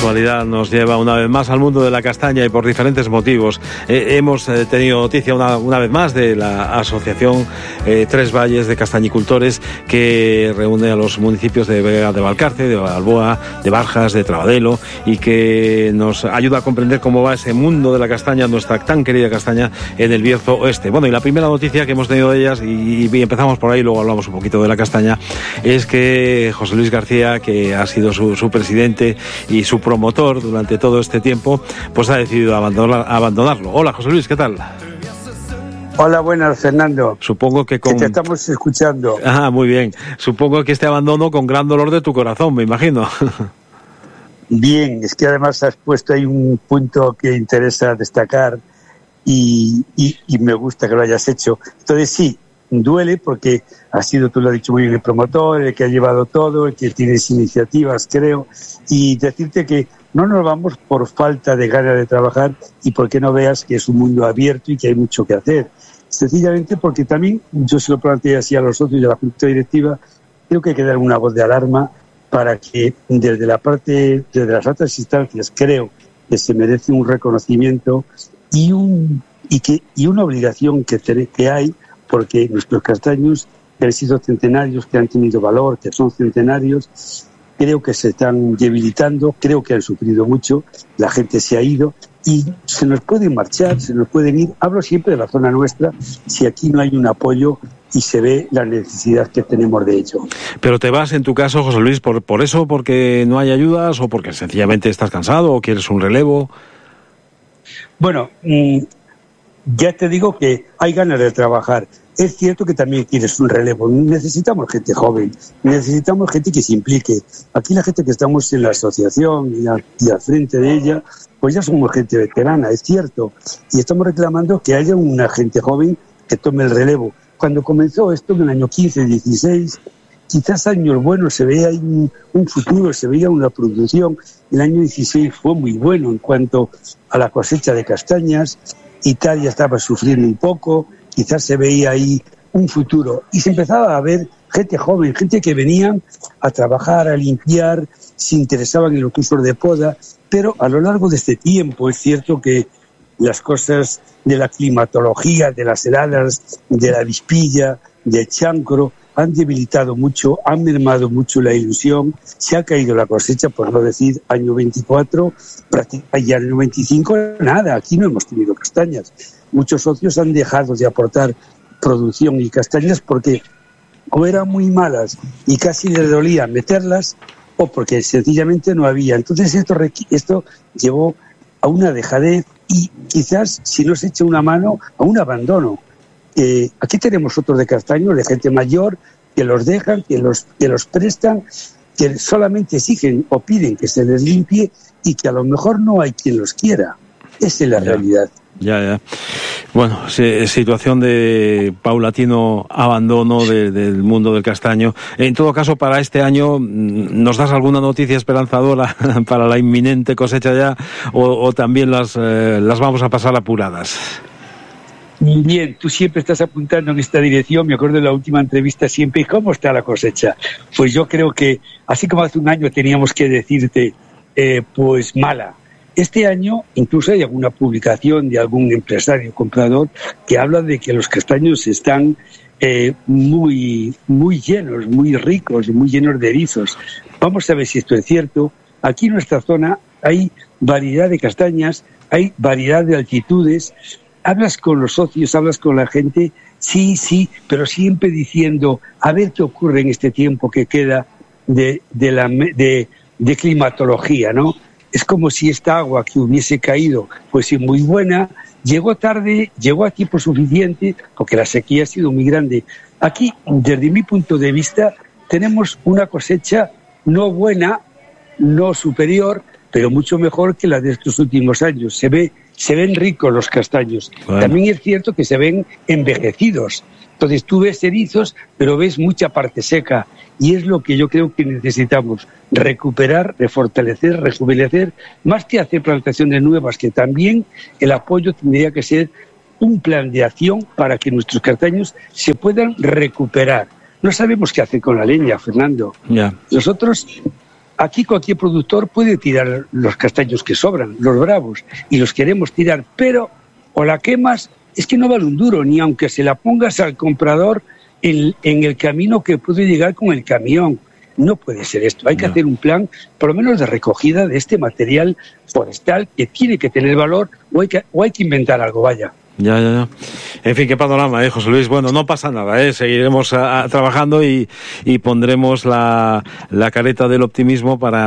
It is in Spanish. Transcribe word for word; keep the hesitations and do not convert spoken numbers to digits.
actualidad nos lleva una vez más al mundo de la castaña y por diferentes motivos. Eh, hemos eh, tenido noticia una, una vez más de la asociación eh, Tres Valles de Castañicultores, que reúne a los municipios de Vega de Valcarce, de Balboa, de Barjas, de Trabadelo, y que nos ayuda a comprender cómo va ese mundo de la castaña, nuestra tan querida castaña, en el Bierzo Oeste. Bueno, y la primera noticia que hemos tenido de ellas, y, y empezamos por ahí, luego hablamos un poquito de la castaña, es que José Luis García, que ha sido su, su presidente y su promotor durante todo este tiempo, pues ha decidido abandonar, abandonarlo. Hola, José Luis, ¿qué tal? Hola, buenas, Fernando. Supongo que con... Que te estamos escuchando. Ah, muy bien. Supongo que este abandono con gran dolor de tu corazón, me imagino. Bien, es que además has puesto ahí un punto que interesa destacar y, y, y me gusta que lo hayas hecho. Entonces sí, duele porque has sido, tú lo has dicho muy bien, el promotor, el que ha llevado todo, el que tienes iniciativas, creo, y decirte que no nos vamos por falta de ganas de trabajar y porque no veas que es un mundo abierto y que hay mucho que hacer. Sencillamente porque también, yo se lo planteé así a los socios de la Junta Directiva, creo que hay que dar una voz de alarma para que desde la parte, desde las altas instancias, creo que se merece un reconocimiento y un y que y una obligación que, que hay, porque nuestros castaños que han sido centenarios, que han tenido valor, que son centenarios, creo que se están debilitando, creo que han sufrido mucho, la gente se ha ido y se nos pueden marchar, se nos pueden ir. Hablo siempre de la zona nuestra, si aquí no hay un apoyo y se ve la necesidad que tenemos de ello. Pero te vas, en tu caso, José Luis, por, por eso, porque no hay ayudas, o porque sencillamente estás cansado, o quieres un relevo. Bueno, mmm, ya te digo que hay ganas de trabajar. Es cierto que también quieres un relevo. Necesitamos gente joven, necesitamos gente que se implique. Aquí la gente que estamos en la asociación y, a, y al frente de ella, pues ya somos gente veterana, es cierto. Y estamos reclamando que haya una gente joven que tome el relevo. Cuando comenzó esto en el año quince, dieciséis, quizás años buenos, se veía un, un futuro, se veía una producción. El año dieciséis fue muy bueno en cuanto a la cosecha de castañas. Italia estaba sufriendo un poco, quizás se veía ahí un futuro. Y se empezaba a ver gente joven, gente que venían a trabajar, a limpiar, se interesaban en los cursos de poda, pero a lo largo de este tiempo es cierto que las cosas de la climatología, de las heladas, de la vispilla, del chancro, han debilitado mucho, han mermado mucho la ilusión, se ha caído la cosecha, por no decir año veinticuatro, y año veinticinco, nada, aquí no hemos tenido castañas. Muchos socios han dejado de aportar producción y castañas porque o eran muy malas y casi les dolía meterlas, o porque sencillamente no había. Entonces esto, esto llevó a una dejadez y quizás, si no se echa una mano, a un abandono. Eh, aquí tenemos otros de castaños, de gente mayor, que los dejan, que los, que los prestan, que solamente exigen o piden que se les limpie y que a lo mejor no hay quien los quiera. Esa es la ya, realidad. Ya, ya. Bueno, situación de paulatino abandono de, del mundo del castaño. En todo caso, para este año, ¿nos das alguna noticia esperanzadora para la inminente cosecha ya? ¿O, o también las, eh, las vamos a pasar apuradas? Bien, tú siempre estás apuntando en esta dirección. Me acuerdo de la última entrevista siempre, ¿cómo está la cosecha? Pues yo creo que, así como hace un año teníamos que decirte, eh, pues mala. Este año incluso hay alguna publicación de algún empresario comprador que habla de que los castaños están eh, muy, muy llenos, muy ricos, muy llenos de erizos. Vamos a ver si esto es cierto. Aquí en nuestra zona hay variedad de castañas, hay variedad de altitudes. Hablas con los socios, hablas con la gente, sí, sí, pero siempre diciendo, a ver qué ocurre en este tiempo que queda de, de, la, de, de climatología, ¿no? Es como si esta agua que hubiese caído fuese muy buena, llegó tarde, llegó a tiempo suficiente, porque la sequía ha sido muy grande. Aquí, desde mi punto de vista, tenemos una cosecha no buena, no superior, pero mucho mejor que la de estos últimos años. Se ve, se ven ricos los castaños. Bueno. También es cierto que se ven envejecidos. Entonces tú ves erizos, pero ves mucha parte seca. Y es lo que yo creo que necesitamos, recuperar, refortalecer, rejuvenecer, más que hacer plantaciones nuevas, que también el apoyo tendría que ser un plan de acción para que nuestros castaños se puedan recuperar. No sabemos qué hacer con la leña, Fernando. Yeah. Nosotros aquí cualquier productor puede tirar los castaños que sobran, los bravos, y los queremos tirar, pero o la quemas, es que no vale un duro, ni aunque se la pongas al comprador en, en el camino que puede llegar con el camión. No puede ser esto. Hay que no. hacer un plan, por lo menos de recogida de este material forestal que tiene que tener valor, o hay que, o hay que inventar algo, vaya. Ya, ya, ya. En fin, qué panorama, ¿eh, José Luis? Bueno, no pasa nada, ¿eh? Seguiremos a, a, trabajando y, y pondremos la, la careta del optimismo para